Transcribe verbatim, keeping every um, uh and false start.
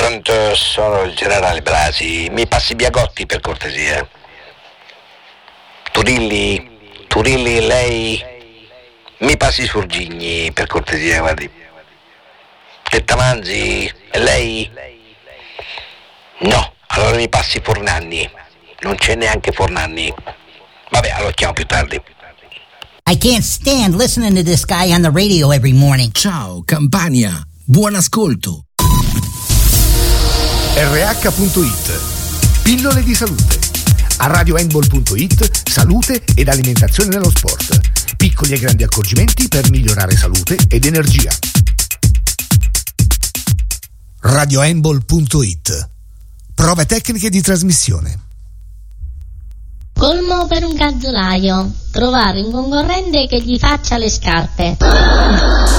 Pronto, sono il generale Blasi. Mi passi Biagotti per cortesia? Turilli, Turilli, lei? Mi passi Surgigni per cortesia, guardi. Tettamanzi, e lei? No, allora mi passi Fornanni. Non c'è neanche Fornanni. Vabbè, allora chiamo più tardi. I can't stand listening to this guy on the radio every morning. Ciao, Campania. Buon ascolto. R H punto it. Pillole di salute. A radio handball punto it, salute ed alimentazione nello sport. Piccoli e grandi accorgimenti per migliorare salute ed energia. radio handball punto it. Prove tecniche di trasmissione. Colmo per un calzolaio: trovare un concorrente che gli faccia le scarpe.